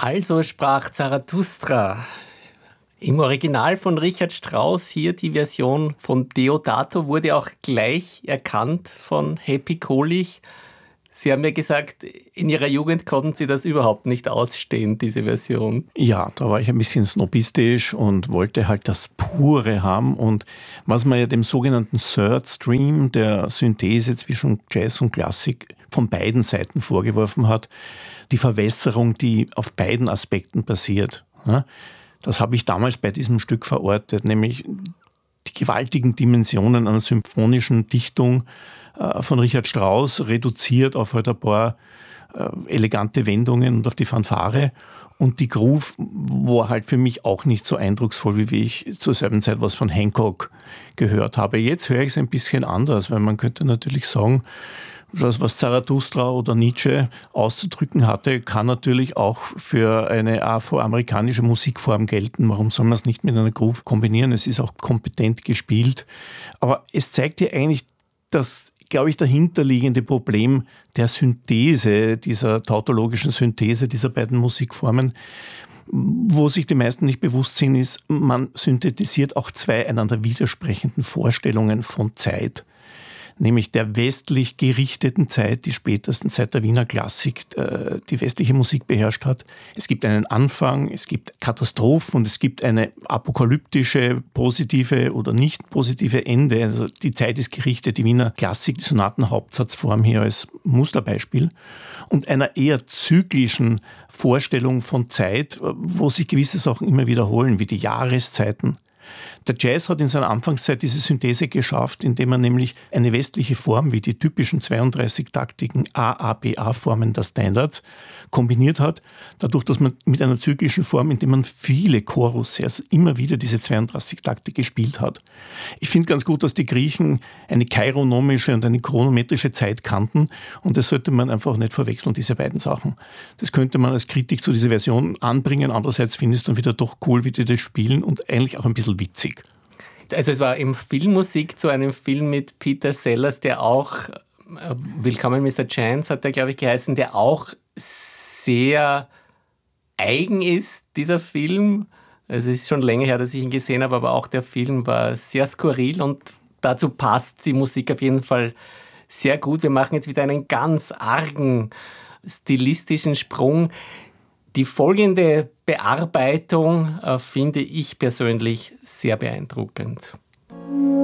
Also sprach Zarathustra. Im Original von Richard Strauss, hier die Version von Deodato, wurde auch gleich erkannt von Happy Kohlich. Sie haben ja gesagt, in Ihrer Jugend konnten Sie das überhaupt nicht ausstehen, diese Version. Ja, da war ich ein bisschen snobistisch und wollte halt das Pure haben. Und was man ja dem sogenannten Third Stream, der Synthese zwischen Jazz und Klassik, von beiden Seiten vorgeworfen hat, die Verwässerung, die auf beiden Aspekten passiert. Das habe ich damals bei diesem Stück verortet, nämlich die gewaltigen Dimensionen einer symphonischen Dichtung von Richard Strauss, reduziert auf halt ein paar elegante Wendungen und auf die Fanfare. Und die Groove war halt für mich auch nicht so eindrucksvoll, wie ich zur selben Zeit was von Hancock gehört habe. Jetzt höre ich es ein bisschen anders, weil man könnte natürlich sagen, das, was Zarathustra oder Nietzsche auszudrücken hatte, kann natürlich auch für eine afroamerikanische Musikform gelten. Warum soll man es nicht mit einer Groove kombinieren? Es ist auch kompetent gespielt. Aber es zeigt ja eigentlich das, glaube ich, dahinterliegende Problem der Synthese, dieser tautologischen Synthese dieser beiden Musikformen. Wo sich die meisten nicht bewusst sind, ist, man synthetisiert auch zwei einander widersprechenden Vorstellungen von Zeit. Nämlich der westlich gerichteten Zeit, die spätestens seit der Wiener Klassik die westliche Musik beherrscht hat. Es gibt einen Anfang, es gibt Katastrophen und es gibt eine apokalyptische, positive oder nicht positive Ende. Also die Zeit ist gerichtet, die Wiener Klassik, die Sonatenhauptsatzform hier als Musterbeispiel. Und einer eher zyklischen Vorstellung von Zeit, wo sich gewisse Sachen immer wiederholen, wie die Jahreszeiten. Der Jazz hat in seiner Anfangszeit diese Synthese geschafft, indem er nämlich eine westliche Form wie die typischen 32-taktigen AABA-Formen der Standards kombiniert hat, dadurch, dass man mit einer zyklischen Form, indem man viele Chorusse, also immer wieder diese 32-Taktik gespielt hat. Ich finde ganz gut, dass die Griechen eine chironomische und eine chronometrische Zeit kannten und das sollte man einfach nicht verwechseln, diese beiden Sachen. Das könnte man als Kritik zu dieser Version anbringen, andererseits finde ich es dann wieder doch cool, wie die das spielen und eigentlich auch ein bisschen witzig. Also es war eben Filmmusik zu einem Film mit Peter Sellers, der auch, Willkommen Mr. Chance hat der, glaube ich, geheißen, der auch sehr eigen ist, dieser Film. Also es ist schon länger her, dass ich ihn gesehen habe, aber auch der Film war sehr skurril und dazu passt die Musik auf jeden Fall sehr gut. Wir machen jetzt wieder einen ganz argen stilistischen Sprung. Die folgende Bearbeitung finde ich persönlich sehr beeindruckend.